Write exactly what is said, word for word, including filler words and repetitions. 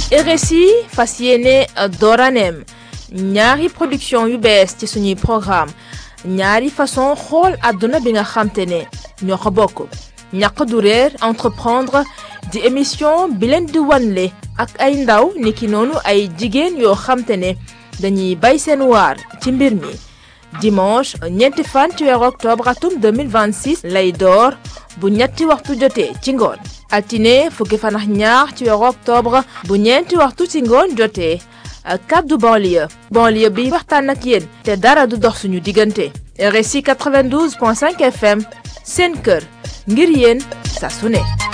R S I fas yéene dooraneem ñaari production yu bees ci suñuy programme ñaari façon xool àdduna bi nga xamte ne ñoo ko bokk ñaq du réer entreprendre di émission bi leen di wanle ak ay ndaw niki noonu ay jigéen yoo xamte ne dañuy bay seen waar ci mbir mi dimanche ñeenti fan ci weeru octobre atum deux mille vingt-six lay door bu ñetti waxtu jotee ci ngoon altine fukki fan ak ñaar ci weeru octobre bu ñeenti waxtu ci ngoon jotee kaddu banlieue banlieue bi waxtaan ak yéen te dara du dox suñu diggante R S I quatre-vingt-douze point cinq F M seen kër ngir yéen saa su ne